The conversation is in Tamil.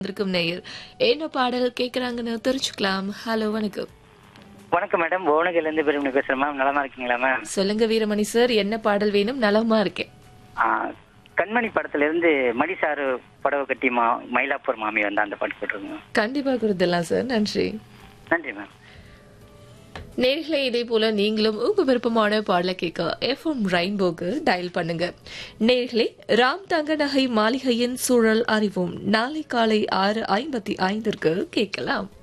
இருக்கும் நேயர் என்ன பாடல் கேக்குறாங்கன்னு தெரிஞ்சுக்கலாம். ஹலோ, வணக்கம். வணக்கம் மேடம். புவனகிரில இருந்து பெருமணி பேசுறேன் மேம். நலமா இருக்கீங்களா மேம்? சொல்லுங்க வீரமணி சார், என்ன பாடல் வேணும்? நலமா இருக்கேன். ஆ, கண்மணி படத்துல இருந்து மடிசாரு புடவை கட்டி மயிலாப்பூர் மாமி வந்த அந்த பாட்டு போட்டுருங்க. கண்டிப்பா கொடுத்துடலாம் சார். நன்றி. நன்றி மேம். நேர்களே, இதே போல நீங்களும் உங்க விருப்பமான பாடலை கேட்க எஃப்எம் ரெயின்போக்கு டயல் பண்ணுங்க. நேர்களே, ராம் தங்க நகை மாளிகையின் சூழல் அறிவோம் நாளை காலை 6:55 கேட்கலாம்.